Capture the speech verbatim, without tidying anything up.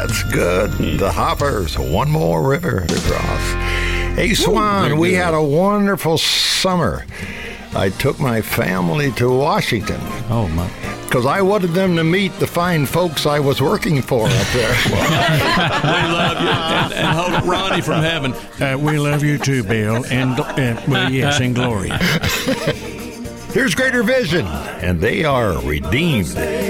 That's good. The Hoppers, one more river to cross. Hey, Swan, Ooh, we good. had a wonderful summer. I took my family to Washington. Oh, my. Because I wanted them to meet the fine folks I was working for up there. We love you. And, and hold it, Ronnie from heaven. Uh, we love you too, Bill. And, uh, well, yes, in glory. Here's Greater Vision, and they are redeemed.